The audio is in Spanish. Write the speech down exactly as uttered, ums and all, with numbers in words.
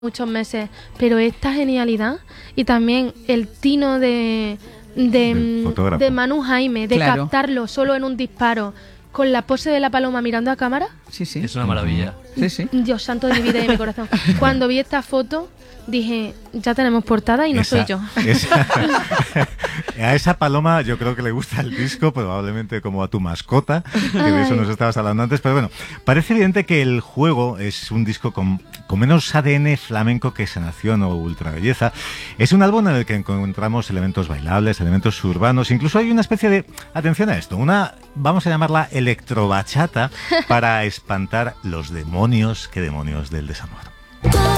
muchos meses, pero esta genialidad y también el tino de de, de Manu Jaime, de claro. captarlo solo en un disparo, con la pose de la paloma mirando a cámara. Sí, sí. Es una maravilla. Sí, sí. Dios santo de mi vida y de mi corazón. Cuando vi esta foto, dije, ya tenemos portada y no esa, soy yo. Esa, a esa paloma yo creo que le gusta el disco, probablemente como a tu mascota, que de eso nos estabas hablando antes. Pero bueno, parece evidente que el juego es un disco con, con menos A D N flamenco que Sanación o Ultra Belleza. Es un álbum en el que encontramos elementos bailables, elementos urbanos. Incluso hay una especie de, atención a esto, una, vamos a llamarla electrobachata para espantar los demonios, qué demonios del desamor.